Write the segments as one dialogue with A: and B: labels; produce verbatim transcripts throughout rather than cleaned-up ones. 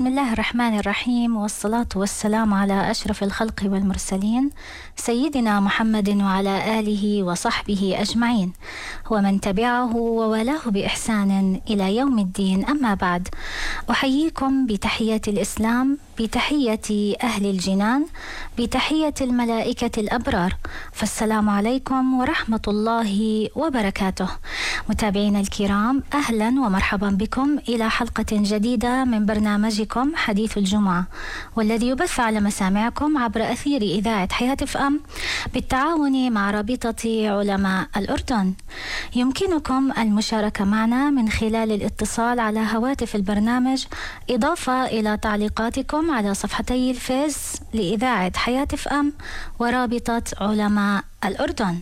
A: بسم الله الرحمن الرحيم، والصلاة والسلام على أشرف الخلق والمرسلين سيدنا محمد وعلى آله وصحبه أجمعين ومن تبعه وولاه بإحسان إلى يوم الدين. أما بعد، أحييكم بتحية الإسلام، بتحية أهل الجنان، بتحية الملائكة الأبرار، فالسلام عليكم ورحمة الله وبركاته. متابعينا الكرام، أهلا ومرحبا بكم إلى حلقة جديدة من برنامجكم حديث الجمعة، والذي يبث على مسامعكم عبر أثير إذاعة حياة اف ام بالتعاون مع رابطة علماء الأردن. يمكنكم المشاركة معنا من خلال الاتصال على هواتف البرنامج، إضافة إلى تعليقاتكم على صفحتي الفيس لإذاعة حياة اف ام ورابطة علماء الأردن.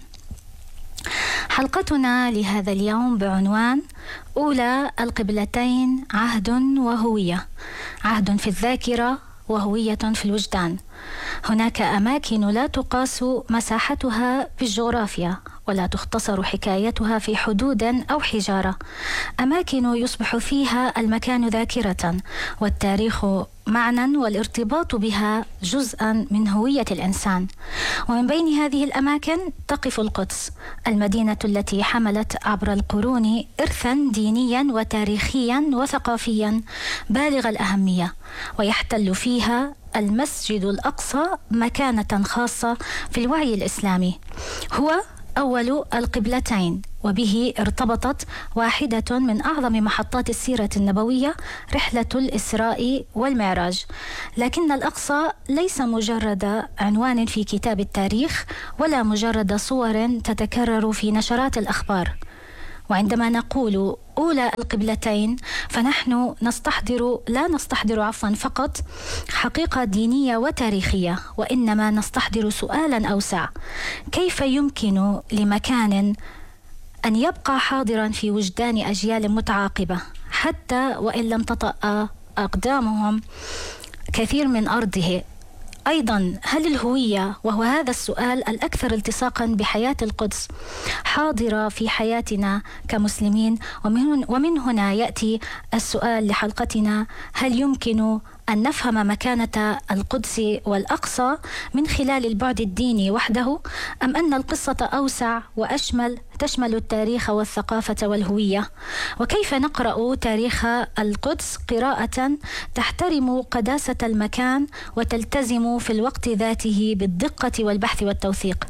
A: حلقتنا لهذا اليوم بعنوان أولى القبلتين عهد وهوية، عهد في الذاكرة وهوية في الوجدان. هناك أماكن لا تقاس مساحتها بالجغرافيا ولا تختصر حكايتها في حدود أو حجارة، أماكن يصبح فيها المكان ذاكرة والتاريخ معنى، والارتباط بها جزءا من هوية الإنسان. ومن بين هذه الأماكن تقف القدس، المدينة التي حملت عبر القرون إرثا دينيا وتاريخيا وثقافيا بالغ الأهمية، ويحتل فيها المسجد الأقصى مكانة خاصة في الوعي الإسلامي. هو أول القبلتين، وبه ارتبطت واحدة من أعظم محطات السيرة النبوية، رحلة الإسراء والمعراج. لكن الأقصى ليس مجرد عنوان في كتاب التاريخ، ولا مجرد صور تتكرر في نشرات الأخبار. وعندما نقول أولى القبلتين فنحن نستحضر لا نستحضر عفوا فقط حقيقة دينية وتاريخية، وإنما نستحضر سؤالا أوسع: كيف يمكن لمكان أن يبقى حاضرا في وجدان أجيال متعاقبة حتى وإن لم تطأ أقدامهم كثير من أرضه؟ أيضا، هل الهوية، وهو هذا السؤال الأكثر التصاقا بحياة القدس، حاضرة في حياتنا كمسلمين؟ ومن, ومن هنا يأتي السؤال لحلقتنا: هل يمكن أن نفهم مكانة القدس والأقصى من خلال البعد الديني وحده، أم أن القصة أوسع وأشمل تشمل التاريخ والثقافة والهوية؟ وكيف نقرأ تاريخ القدس قراءة تحترم قداسة المكان وتلتزم في الوقت ذاته بالدقة والبحث والتوثيق؟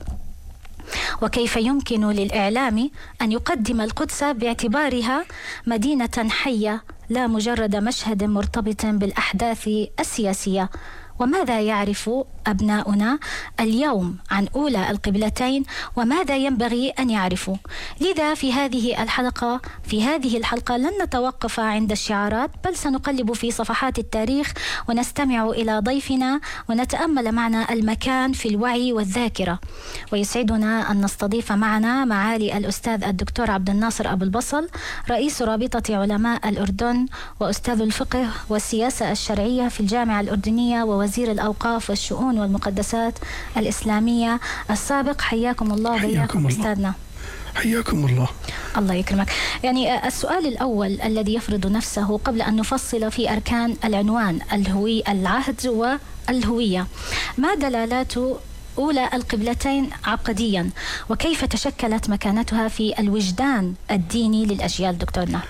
A: وكيف يمكن للإعلام أن يقدم القدس باعتبارها مدينة حية لا مجرد مشهد مرتبط بالأحداث السياسية؟ وماذا يعرف أبناؤنا اليوم عن أولى القبلتين، وماذا ينبغي أن يعرفوا؟ لذا في هذه الحلقة في هذه الحلقة لن نتوقف عند الشعارات، بل سنقلب في صفحات التاريخ ونستمع إلى ضيفنا ونتأمل معنا المكان في الوعي والذاكرة. ويسعدنا أن نستضيف معنا معالي الأستاذ الدكتور عبد الناصر أبو البصل، رئيس رابطة علماء الأردن وأستاذ الفقه والسياسة الشرعية في الجامعة الأردنية ووزير الأوقاف والشؤون والمقدسات الإسلامية السابق. حياكم الله وبياكم أستاذنا.
B: حياكم الله.
A: الله يكرمك. يعني السؤال الأول الذي يفرض نفسه قبل أن نفصل في أركان العنوان الهوي العهد والهوية: ما دلالات أولى القبلتين عقديا، وكيف تشكلت مكانتها في الوجدان الديني للأجيال؟ دكتورنا.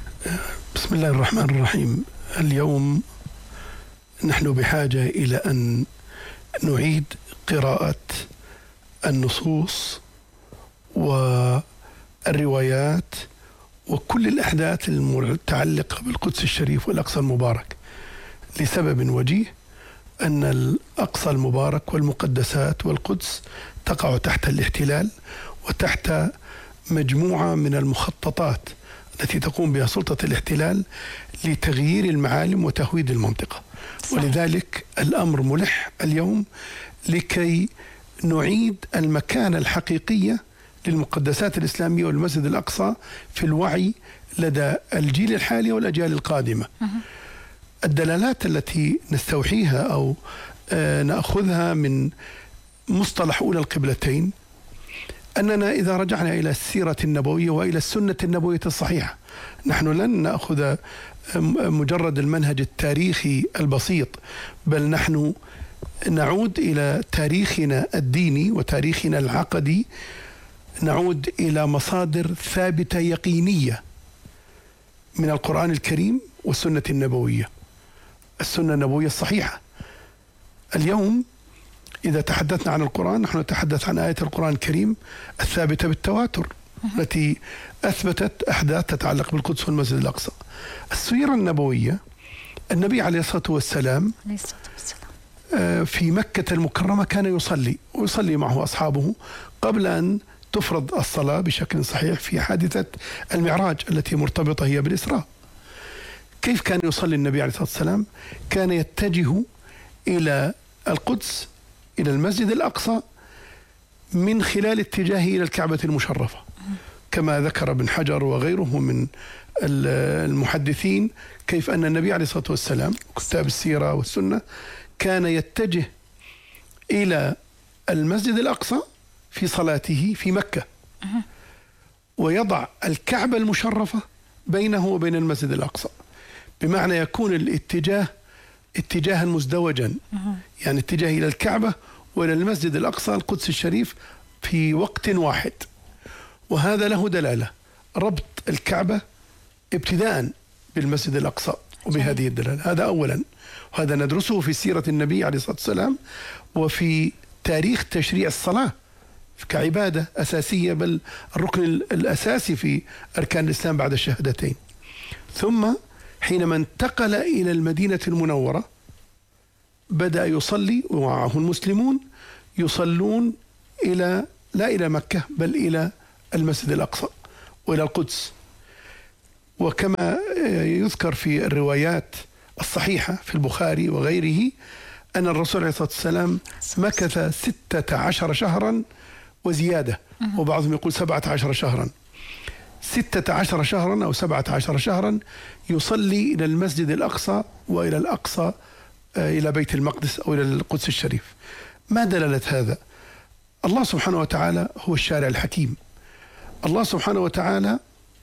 B: بسم الله الرحمن الرحيم. اليوم نحن بحاجة إلى أن نعيد قراءة النصوص والروايات وكل الأحداث المتعلقة بالقدس الشريف والأقصى المبارك، لسبب وجيه: أن الأقصى المبارك والمقدسات والقدس تقع تحت الاحتلال وتحت مجموعة من المخططات التي تقوم بها سلطة الاحتلال لتغيير المعالم وتهويد المنطقة. ولذلك الأمر ملح اليوم لكي نعيد المكانة الحقيقية للمقدسات الإسلامية والمسجد الأقصى في الوعي لدى الجيل الحالي والأجيال القادمة. الدلالات التي نستوحيها أو نأخذها من مصطلح أولى القبلتين أننا إذا رجعنا إلى السيرة النبوية وإلى السنة النبوية الصحيحة، نحن لن نأخذ مجرد المنهج التاريخي البسيط، بل نحن نعود إلى تاريخنا الديني وتاريخنا العقدي، نعود إلى مصادر ثابتة يقينية من القرآن الكريم والسنة النبوية، السنة النبوية الصحيحة. اليوم إذا تحدثنا عن القرآن نحن نتحدث عن آية القرآن الكريم الثابتة بالتواتر التي أثبتت أحداث تتعلق بالقدس والمسجد الأقصى. السيرة النبوية، النبي عليه الصلاة والسلام في مكة المكرمة كان يصلي ويصلي معه أصحابه قبل أن تفرض الصلاة بشكل صحيح في حادثة المعراج التي مرتبطة هي بالإسراء. كيف كان يصلي النبي عليه الصلاة والسلام؟ كان يتجه إلى القدس، إلى المسجد الأقصى، من خلال اتجاهه إلى الكعبة المشرفة، كما ذكر ابن حجر وغيره من المحدثين كيف أن النبي عليه الصلاة والسلام كتاب السيرة والسنة كان يتجه إلى المسجد الأقصى في صلاته في مكة، ويضع الكعبة المشرفة بينه وبين المسجد الأقصى، بمعنى يكون الاتجاه اتجاها مزدوجا، يعني اتجاه إلى الكعبة وإلى المسجد الأقصى القدس الشريف في وقت واحد. وهذا له دلالة، ربط الكعبة ابتداء بالمسجد الأقصى وبهذه الدلالة. هذا أولا، وهذا ندرسه في سيرة النبي عليه الصلاة والسلام وفي تاريخ تشريع الصلاة كعبادة أساسية، بل الركن الأساسي في أركان الإسلام بعد الشهادتين. ثم حينما انتقل إلى المدينة المنورة بدأ يصلي ومعه المسلمون يصلون إلى لا إلى مكة بل إلى المسجد الأقصى وإلى القدس. وكما يذكر في الروايات الصحيحة في البخاري وغيره أن الرسول عليه الصلاة والسلام مكث ستة عشر شهرا وزيادة، وبعضهم يقول سبعة عشر شهرا، ستة عشر شهرا أو سبعة عشر شهرا يصلي إلى المسجد الأقصى وإلى الأقصى إلى بيت المقدس أو إلى القدس الشريف. ما دلالة هذا؟ الله سبحانه وتعالى هو الشارع الحكيم. الله سبحانه وتعالى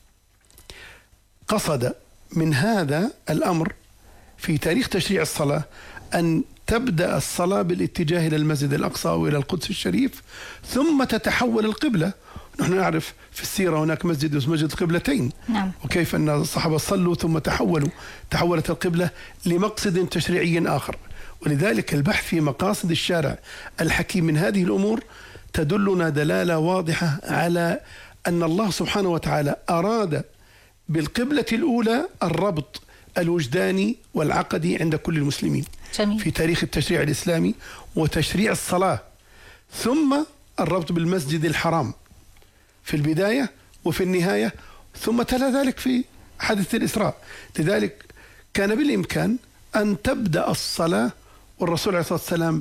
B: قصد من هذا الأمر في تاريخ تشريع الصلاة أن تبدأ الصلاة بالاتجاه إلى المسجد الأقصى وإلى القدس الشريف، ثم تتحول القبلة. نحن نعرف في السيرة هناك مسجد اسمه مسجد القبلتين،
A: نعم.
B: وكيف أن الصحابة صلوا ثم تحولوا تحولت القبلة لمقصد تشريعي آخر. ولذلك البحث في مقاصد الشارع الحكيم من هذه الأمور تدلنا دلالة واضحة على أن الله سبحانه وتعالى أراد بالقبلة الأولى الربط الوجداني والعقدي عند كل المسلمين.
A: جميل. في
B: تاريخ التشريع الإسلامي وتشريع الصلاة، ثم الربط بالمسجد الحرام في البداية وفي النهاية، ثم تلا ذلك في حادث الإسراء. لذلك كان بالإمكان أن تبدأ الصلاة والرسول عليه الصلاة والسلام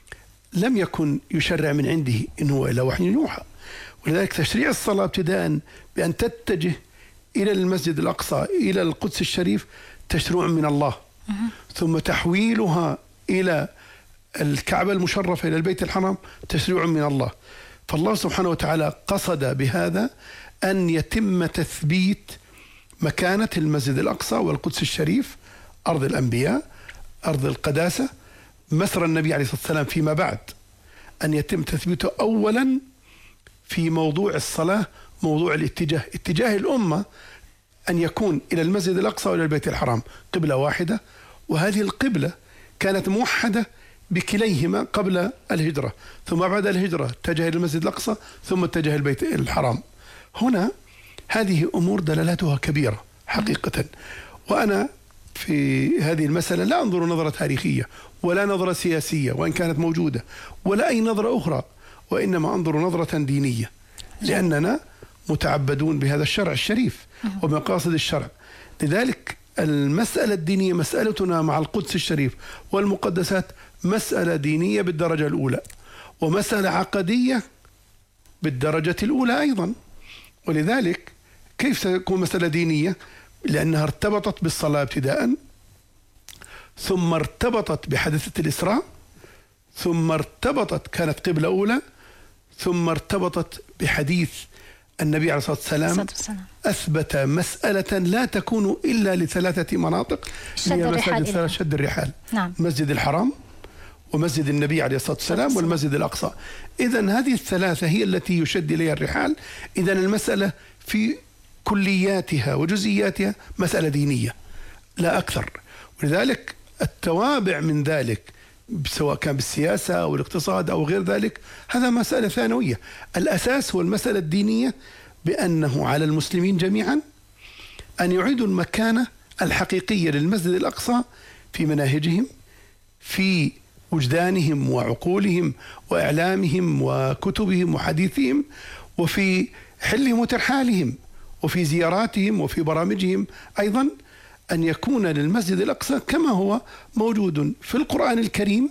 B: لم يكن يشرع من عنده، إن هو إلا وحي يوحى. ولذلك تشريع الصلاة ابتداء بأن تتجه إلى المسجد الأقصى إلى القدس الشريف تشريع من الله، ثم تحويلها إلى الكعبة المشرفة إلى البيت الحرام تشريع من الله. فالله سبحانه وتعالى قصد بهذا أن يتم تثبيت مكانة المسجد الأقصى والقدس الشريف، أرض الأنبياء، أرض القداسة، مسرى النبي عليه الصلاة والسلام فيما بعد، أن يتم تثبيته أولا في موضوع الصلاة، موضوع الاتجاه، اتجاه الأمة أن يكون إلى المسجد الأقصى وإلى البيت الحرام قبلة واحدة. وهذه القبلة كانت موحدة بكليهما قبل الهجرة، ثم بعد الهجرة اتجه إلى المسجد الأقصى ثم اتجه البيت الحرام. هنا هذه أمور دلالاتها كبيرة حقيقة. وأنا في هذه المسألة لا أنظر نظرة تاريخية ولا نظرة سياسية وإن كانت موجودة ولا أي نظرة أخرى، وإنما أنظر نظرة دينية، لأننا متعبدون بهذا الشرع الشريف ومقاصد الشرع. لذلك المسألة الدينية مسألتنا مع القدس الشريف والمقدسات مسألة دينية بالدرجة الأولى، ومسألة عقدية بالدرجة الأولى أيضا. ولذلك كيف تكون مسألة دينية؟ لأنها ارتبطت بالصلاة ابتداء، ثم ارتبطت بحادثة الإسراء، ثم ارتبطت كانت قبلة أولى، ثم ارتبطت بحديث النبي عليه الصلاة والسلام أثبت مسألة لا تكون إلا لثلاثة مناطق،
A: شد الرحال،
B: شد الرحال.
A: نعم.
B: مسجد الحرام ومسجد النبي عليه الصلاة والسلام والمسجد الأقصى. إذن هذه الثلاثة هي التي يشد إليها الرحال. إذن المسألة في كلياتها وجزئياتها مسألة دينية لا أكثر، ولذلك التوابع من ذلك سواء كان بالسياسة أو الاقتصاد أو غير ذلك هذا مسألة ثانوية. الأساس هو المسألة الدينية، بأنه على المسلمين جميعا أن يعيدوا المكانة الحقيقية للمسجد الأقصى في مناهجهم، في وجدانهم وعقولهم وإعلامهم وكتبهم وحديثهم، وفي حلهم وترحالهم، وفي زياراتهم، وفي برامجهم. أيضا أن يكون للمسجد الأقصى كما هو موجود في القرآن الكريم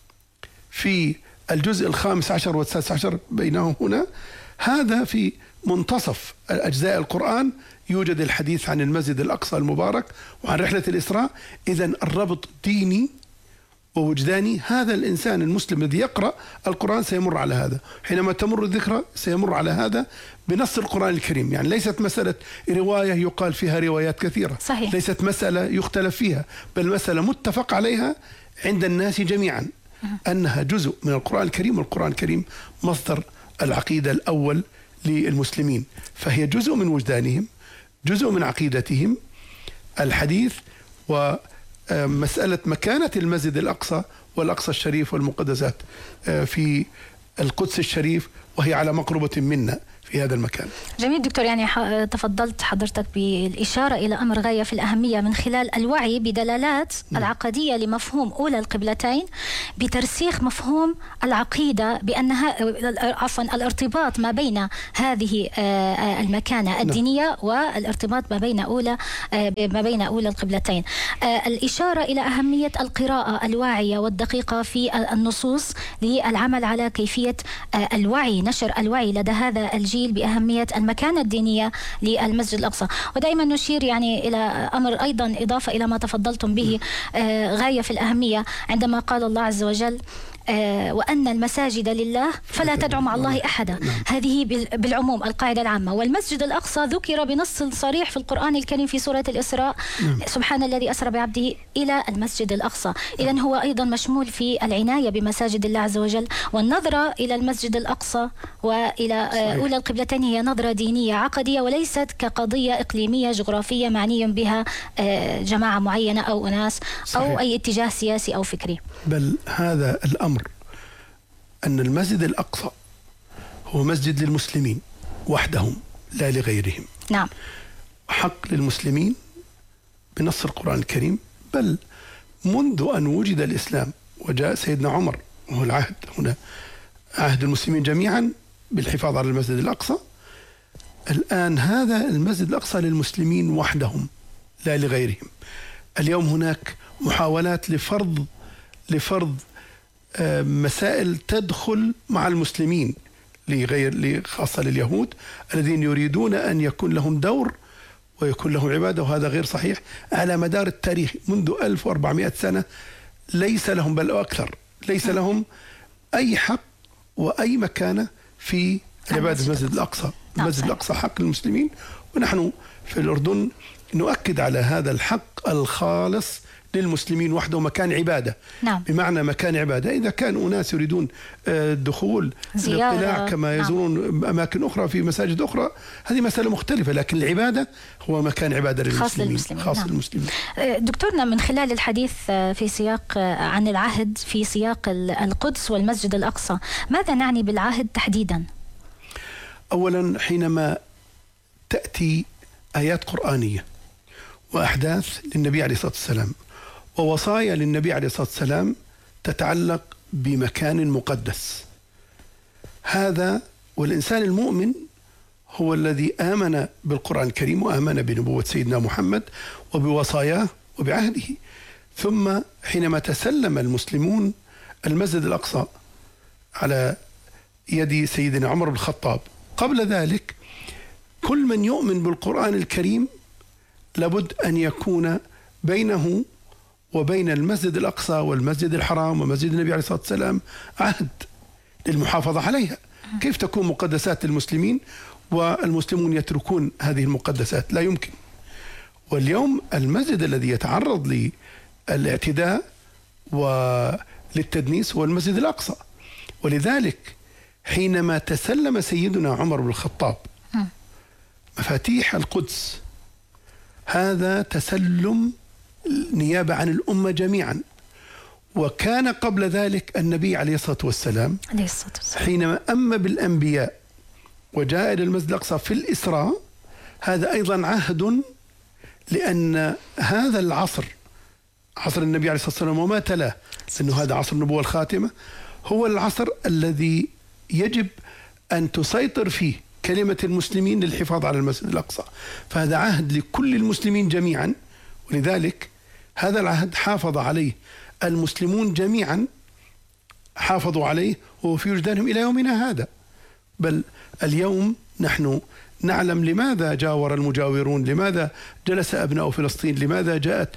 B: في الجزء الخامس عشر والسادس عشر بينهم هنا، هذا في منتصف أجزاء القرآن يوجد الحديث عن المسجد الأقصى المبارك وعن رحلة الإسراء. إذن الربط ديني ووجداني. هذا الإنسان المسلم الذي يقرأ القرآن سيمر على هذا، حينما تمر الذكرى سيمر على هذا بنص القرآن الكريم. يعني ليست مسألة رواية يقال فيها روايات كثيرة،
A: صحيح.
B: ليست مسألة يختلف فيها، بل مسألة متفق عليها عند الناس جميعا أنها جزء من القرآن الكريم، والقرآن الكريم مصدر العقيدة الأول للمسلمين، فهي جزء من وجدانهم، جزء من عقيدتهم. الحديث ومسألة مكانة المسجد الأقصى والأقصى الشريف والمقدسات في القدس الشريف، وهي على مقربة منا في هذا المكان.
A: جميل دكتور، يعني تفضلت حضرتك بالإشارة إلى أمر غاية في الأهمية من خلال الوعي بدلالات نعم. العقدية لمفهوم أولى القبلتين، بترسيخ مفهوم العقيدة بأنها عفوا الارتباط ما بين هذه المكانة الدينية نعم. والارتباط ما بين أولى ما بين أولى القبلتين. الإشارة إلى أهمية القراءة الواعية والدقيقة في النصوص للعمل على كيفية الوعي، نشر الوعي لدى هذا الجيل بأهمية المكانة الدينية للمسجد الأقصى. ودائما نشير يعني إلى أمر أيضا إضافة إلى ما تفضلتم به غاية في الأهمية، عندما قال الله عز وجل وأن المساجد لله فلا تدعوا مع الله أحدا. هذه بالعموم القاعدة العامة. والمسجد الأقصى ذكر بنص صريح في القرآن الكريم في سورة الإسراء، سبحان الذي أسرى بعبده إلى المسجد الأقصى. إذن هو أيضا مشمول في العناية بمساجد الله عز وجل. والنظرة إلى المسجد الأقصى وإلى أولى القبلتين هي نظرة دينية عقدية، وليست كقضية إقليمية جغرافية معني بها جماعة معينة أو أناس أو صحيح. أي اتجاه سياسي أو فكري.
B: بل هذا الأمر أن المسجد الأقصى هو مسجد للمسلمين وحدهم لا لغيرهم.
A: نعم.
B: حق للمسلمين بنص القرآن الكريم، بل منذ أن وجد الإسلام وجاء سيدنا عمر وهو العهد هنا عهد المسلمين جميعا بالحفاظ على المسجد الأقصى. الآن هذا المسجد الأقصى للمسلمين وحدهم لا لغيرهم. اليوم هناك محاولات لفرض لفرض مسائل تدخل مع المسلمين لغير خاصة لليهود الذين يريدون أن يكون لهم دور ويكون لهم عبادة، وهذا غير صحيح. على مدار التاريخ منذ ألف وأربعمائة سنة ليس لهم بل أكثر ليس لهم أي حق وأي مكانة في عبادة المسجد الأقصى. المسجد الأقصى حق للمسلمين، ونحن في الأردن نؤكد على هذا الحق الخالص للمسلمين وحده، مكان عبادة.
A: نعم.
B: بمعنى مكان عبادة. إذا كان أناس يريدون الدخول الاطلاع كما يزورون نعم. أماكن أخرى في مساجد أخرى، هذه مسألة مختلفة، لكن العبادة هو مكان عبادة للمسلمين
A: خاص للمسلمين,
B: خاص
A: نعم.
B: للمسلمين.
A: دكتورنا، من خلال الحديث في سياق عن العهد في سياق القدس والمسجد الأقصى، ماذا نعني بالعهد تحديدا؟
B: أولا، حينما تأتي آيات قرآنية وأحداث للنبي عليه الصلاة والسلام ووصايا للنبي عليه الصلاة والسلام تتعلق بمكان مقدس، هذا والإنسان المؤمن هو الذي آمن بالقرآن الكريم وآمن بنبوة سيدنا محمد وبوصاياه وبعهده. ثم حينما تسلم المسلمون المسجد الأقصى على يد سيدنا عمر بن الخطاب، قبل ذلك كل من يؤمن بالقرآن الكريم لابد أن يكون بينه وبين المسجد الأقصى والمسجد الحرام ومسجد النبي عليه الصلاة والسلام عهد للمحافظة عليها. كيف تكون مقدسات المسلمين والمسلمون يتركون هذه المقدسات، لا يمكن. واليوم المسجد الذي يتعرض للاعتداء وللتدنيس هو المسجد الأقصى. ولذلك حينما تسلم سيدنا عمر بن الخطاب مفاتيح القدس، هذا تسلم نيابة عن الأمة جميعا. وكان قبل ذلك النبي عليه الصلاة والسلام حينما أما بالأنبياء وجاء إلى المسجد الأقصى في الإسراء، هذا أيضا عهد، لأن هذا العصر عصر النبي عليه الصلاة والسلام وما تلاه، أنه هذا عصر النبوة الخاتمة، هو العصر الذي يجب أن تسيطر فيه كلمة المسلمين للحفاظ على المسجد الأقصى. فهذا عهد لكل المسلمين جميعا، ولذلك هذا العهد حافظ عليه المسلمون جميعا، حافظوا عليه وهو في وجدانهم إلى يومنا هذا. بل اليوم نحن نعلم لماذا جاور المجاورون، لماذا جلس أبناء فلسطين، لماذا جاءت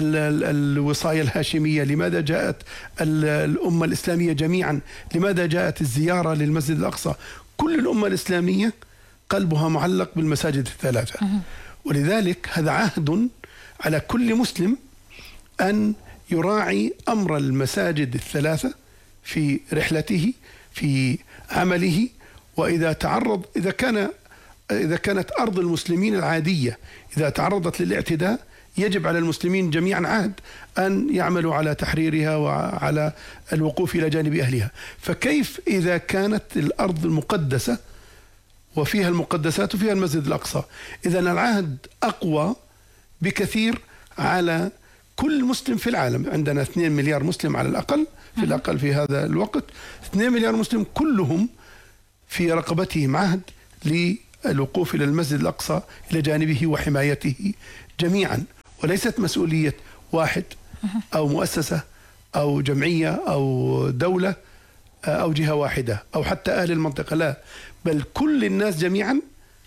B: الوصاية الهاشمية، لماذا جاءت الأمة الإسلامية جميعا، لماذا جاءت الزيارة للمسجد الأقصى. كل الأمة الإسلامية قلبها معلق بالمساجد الثلاثة. ولذلك هذا عهد على كل مسلم أن يراعي أمر المساجد الثلاثة في رحلته في عمله. وإذا تعرض إذا كان إذا كانت أرض المسلمين العادية إذا تعرضت للاعتداء، يجب على المسلمين جميعا عهد أن يعملوا على تحريرها وعلى الوقوف إلى جانب أهلها. فكيف إذا كانت الأرض المقدسة وفيها المقدسات وفيها المسجد الأقصى؟ إذن العهد أقوى بكثير على كل مسلم في العالم. عندنا اثنين مليار مسلم على الأقل في الأقل في هذا الوقت، اثنين مليار مسلم كلهم في رقبتهم عهد للوقوف إلى المسجد الأقصى إلى جانبه وحمايته جميعا، وليست مسؤولية واحد أو مؤسسة أو جمعية أو دولة أو جهة واحدة أو حتى أهل المنطقة، لا، بل كل الناس جميعا،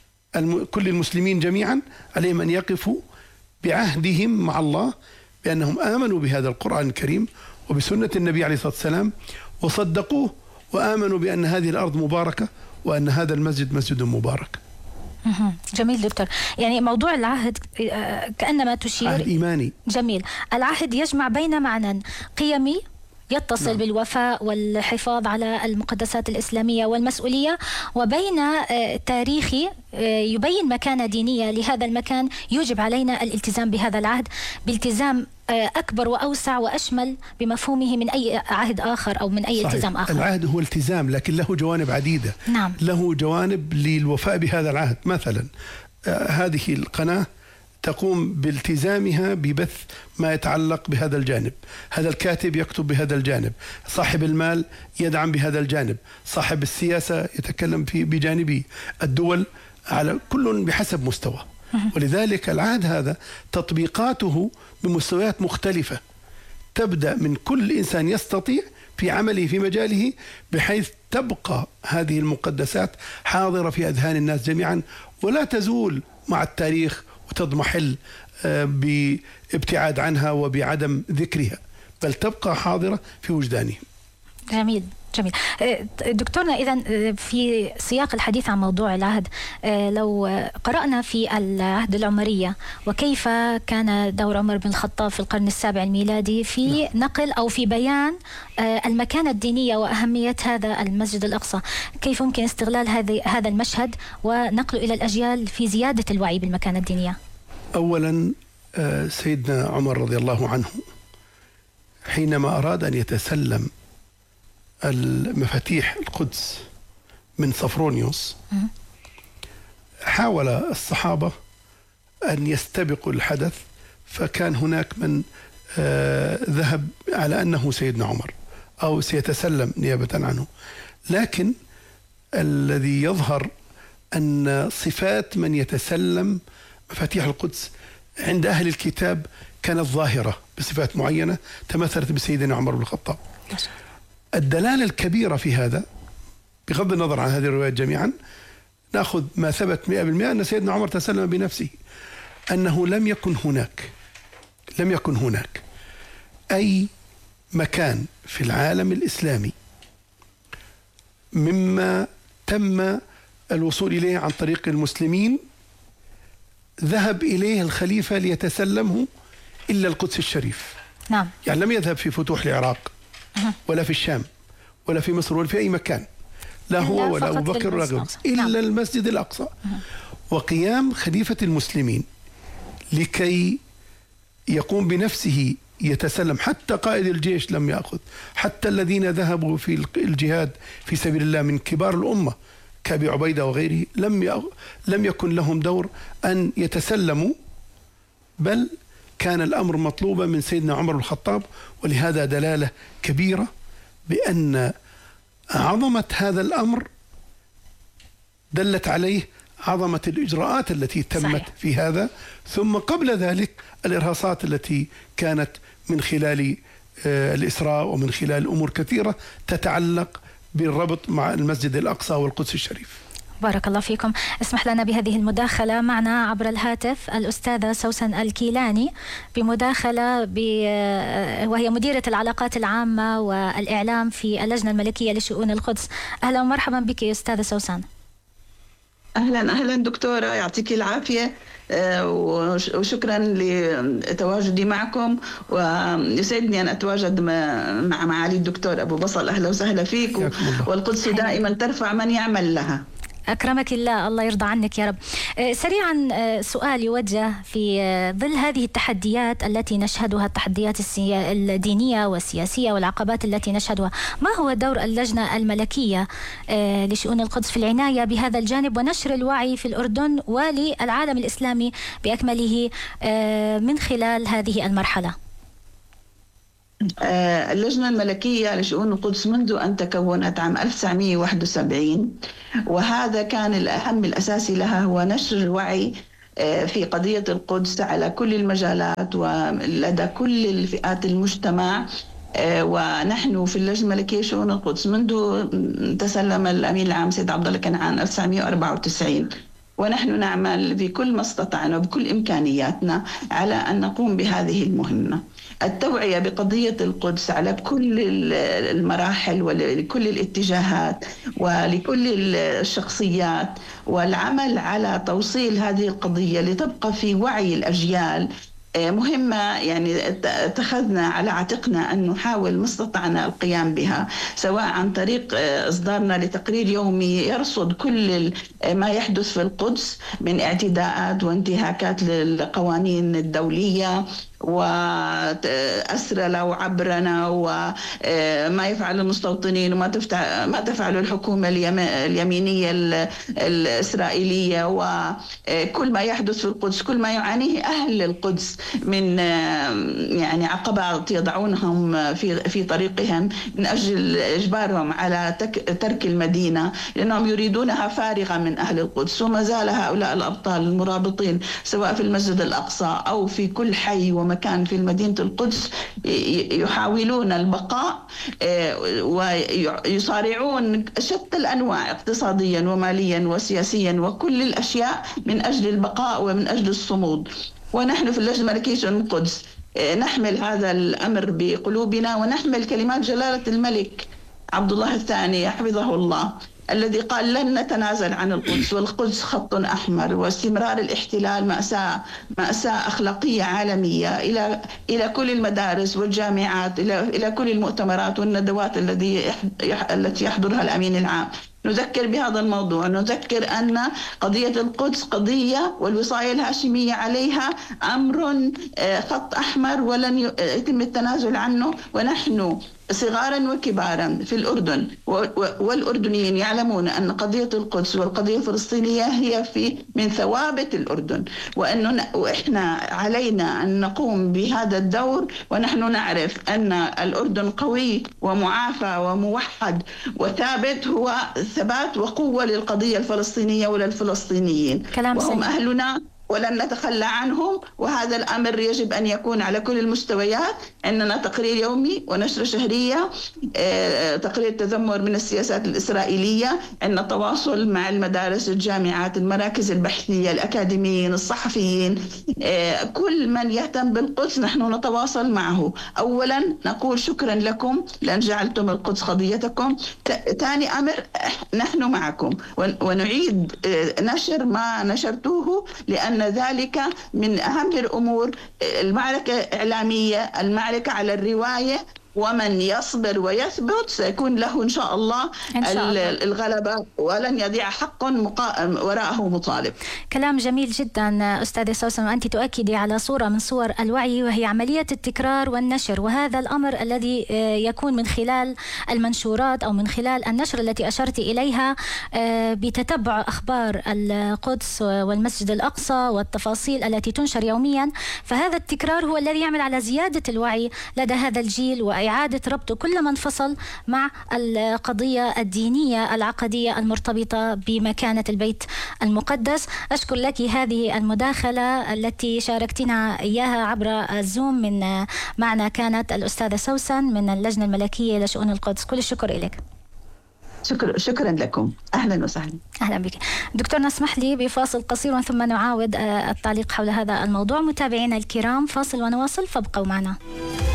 B: كل المسلمين جميعا عليهم أن يقفوا بعهدهم مع الله بأنهم آمنوا بهذا القرآن الكريم وبسنة النبي عليه الصلاة والسلام وصدقوه وآمنوا بأن هذه الأرض مباركة وأن هذا المسجد مسجد مبارك.
A: جميل دكتور، يعني موضوع العهد كأنما تشير
B: عهد إيماني.
A: جميل. العهد يجمع بين معنى قيمي يتصل نعم. بالوفاء والحفاظ على المقدسات الإسلامية والمسؤولية، وبين تاريخي يبين مكانة دينية لهذا المكان. يجب علينا الالتزام بهذا العهد بالتزام أكبر وأوسع وأشمل بمفهومه من أي عهد آخر أو من أي صحيح. التزام آخر.
B: العهد هو التزام، لكن له جوانب عديدة.
A: نعم.
B: له جوانب للوفاء بهذا العهد. مثلا هذه القناة تقوم بالتزامها ببث ما يتعلق بهذا الجانب، هذا الكاتب يكتب بهذا الجانب، صاحب المال يدعم بهذا الجانب، صاحب السياسة يتكلم في بجانبه، الدول على كل بحسب مستوى. ولذلك العهد هذا تطبيقاته بمستويات مختلفة، تبدأ من كل إنسان يستطيع في عمله في مجاله، بحيث تبقى هذه المقدسات حاضرة في أذهان الناس جميعا ولا تزول مع التاريخ وتضمحل بابتعاد عنها وبعدم ذكرها، بل تبقى حاضرة في وجدانهم.
A: جميل جميل. دكتورنا، إذن في سياق الحديث عن موضوع العهد، لو قرأنا في العهد العمرية وكيف كان دور عمر بن الخطاب في القرن السابع الميلادي في نقل أو في بيان المكانة الدينية وأهمية هذا المسجد الأقصى، كيف يمكن استغلال هذا المشهد ونقله إلى الأجيال في زيادة الوعي بالمكانة الدينية؟
B: أولا سيدنا عمر رضي الله عنه حينما أراد أن يتسلم المفاتيح القدس من صفرونيوس، حاول الصحابة أن يستبقوا الحدث، فكان هناك من آه ذهب على أنه سيدنا عمر أو سيتسلم نيابة عنه. لكن الذي يظهر أن صفات من يتسلم مفاتيح القدس عند أهل الكتاب كانت ظاهرة بصفات معينة تمثلت بسيدنا عمر بن الخطاب. الدلالة الكبيرة في هذا بغض النظر عن هذه الروايات جميعا، نأخذ ما ثبت مئة بالمئة أن سيدنا عمر تسلم بنفسه، أنه لم يكن هناك لم يكن هناك أي مكان في العالم الإسلامي مما تم الوصول إليه عن طريق المسلمين ذهب إليه الخليفة ليتسلمه إلا القدس الشريف.
A: نعم.
B: يعني لم يذهب في فتوح العراق ولا في الشام ولا في مصر ولا في أي مكان، لا هو ولا أبو بكر ولا غيره، إلا نعم. المسجد الأقصى. وقيام خليفة المسلمين لكي يقوم بنفسه يتسلم، حتى قائد الجيش لم يأخذ، حتى الذين ذهبوا في الجهاد في سبيل الله من كبار الأمة كأبي عبيدة وغيره لم لم يكن لهم دور أن يتسلموا، بل كان الأمر مطلوبا من سيدنا عمر بن الخطاب. ولهذا دلالة كبيرة بأن عظمة هذا الأمر دلت عليه عظمة الإجراءات التي تمت صحيح. في هذا، ثم قبل ذلك الإرهاصات التي كانت من خلال الإسراء ومن خلال أمور كثيرة تتعلق بالربط مع المسجد الأقصى والقدس الشريف.
A: بارك الله فيكم. اسمح لنا بهذه المداخلة. معنا عبر الهاتف الأستاذة سوسن الكيلاني بمداخلة ب... وهي مديرة العلاقات العامة والإعلام في اللجنة الملكية لشؤون القدس. أهلا ومرحبا بك أستاذة سوسن.
C: أهلا أهلا دكتورة، يعطيك العافية وشكرا لتواجدي معكم، ويسعدني أن أتواجد مع معالي الدكتور أبو بصل. أهلا وسهلا فيك، والقدس دائما ترفع من يعمل لها.
A: أكرمك الله، الله يرضى عنك يا رب. سريعا سؤال يوجه في ظل هذه التحديات التي نشهدها، التحديات الدينية والسياسية والعقبات التي نشهدها، ما هو دور اللجنة الملكية لشؤون القدس في العناية بهذا الجانب ونشر الوعي في الأردن وللعالم الإسلامي بأكمله من خلال هذه المرحلة؟
C: اللجنة الملكية لشؤون القدس منذ أن تكونت عام ألف وتسعمئة وواحد وسبعين، وهذا كان الأهم الأساسي لها هو نشر الوعي في قضية القدس على كل المجالات ولدى كل الفئات المجتمع. ونحن في اللجنة الملكية لشؤون القدس منذ تسلم الأمين العام سيد عبد الله كنعان ألف وتسعمئة وأربعة وتسعين، ونحن نعمل بكل ما استطعنا وبكل إمكانياتنا على أن نقوم بهذه المهمة، التوعية بقضية القدس على كل المراحل ولكل الاتجاهات ولكل الشخصيات، والعمل على توصيل هذه القضية لتبقى في وعي الأجيال مهمة. يعني اتخذنا على عاتقنا أن نحاول ما استطعنا القيام بها، سواء عن طريق إصدارنا لتقرير يومي يرصد كل ما يحدث في القدس من اعتداءات وانتهاكات للقوانين الدولية وأسرنا وعبرنا وما يفعل المستوطنين وما ما تفعل الحكومة اليمينية الإسرائيلية، وكل ما يحدث في القدس، كل ما يعانيه أهل القدس من يعني عقبات يضعونهم في في طريقهم من أجل إجبارهم على ترك المدينة، لأنهم يريدونها فارغة من أهل القدس. وما زال هؤلاء الأبطال المرابطين سواء في المسجد الأقصى أو في كل حي ومكان في مدينة القدس يحاولون البقاء ويصارعون شتى الأنواع اقتصاديا وماليا وسياسيا وكل الأشياء من أجل البقاء ومن أجل الصمود. ونحن في اللجنة الملكية لشؤون القدس نحمل هذا الأمر بقلوبنا، ونحمل كلمات جلالة الملك عبد الله الثاني حفظه الله الذي قال لن نتنازل عن القدس، والقدس خط أحمر، واستمرار الاحتلال مأساة مأساة أخلاقية عالمية إلى إلى كل المدارس والجامعات، إلى إلى كل المؤتمرات والندوات الذي التي يحضرها الأمين العام. نذكر بهذا الموضوع، نذكر أن قضية القدس قضية والوصاية الهاشمية عليها أمر خط أحمر ولن يتم التنازل عنه. ونحن صغارا وكبارا في الأردن والأردنيين يعلمون أن قضية القدس والقضية الفلسطينية هي في من ثوابت الأردن، وأنه وإحنا علينا أن نقوم بهذا الدور. ونحن نعرف أن الأردن قوي ومعافى وموحد وثابت، هو ثبات وقوة للقضية الفلسطينية وللفلسطينيين، وهم أهلنا ولن نتخلى عنهم، وهذا الأمر يجب أن يكون على كل المستويات. عندنا تقرير يومي ونشرة شهرية، تقرير تذمر من السياسات الإسرائيلية، عندنا تواصل مع المدارس، الجامعات، المراكز البحثية، الأكاديميين، الصحفيين، كل من يهتم بالقدس نحن نتواصل معه. أولا نقول شكرا لكم لأن جعلتم القدس قضيتكم. ثاني أمر نحن معكم ونعيد نشر ما نشرتوه، لأن ذلك من أهم الأمور. المعركة إعلامية، المعركة على الرواية، ومن يصبر ويثبت سيكون له إن شاء الله, إن شاء الله. الغلبة، ولن يضيع حق وراءه مطالب.
A: كلام جميل جدا أستاذة سوسن، وأنت تؤكدي على صورة من صور الوعي، وهي عملية التكرار والنشر، وهذا الأمر الذي يكون من خلال المنشورات أو من خلال النشر التي أشرت إليها بتتبع أخبار القدس والمسجد الأقصى والتفاصيل التي تنشر يوميا. فهذا التكرار هو الذي يعمل على زيادة الوعي لدى هذا الجيل وإعادة ربطه كل من فصل مع القضية الدينية العقدية المرتبطة بمكانة البيت المقدس. أشكر لك هذه المداخلة التي شاركتنا إياها عبر الزوم. من معنا كانت الأستاذة سوسن من اللجنة الملكية لشؤون القدس. كل الشكر إليك.
C: شكرا شكرا لكم. أهلا وسهلا.
A: أهلا بك دكتور. نسمح لي بفاصل قصير ثم نعاود التعليق حول هذا الموضوع. متابعينا الكرام، فاصل ونواصل، فابقوا معنا.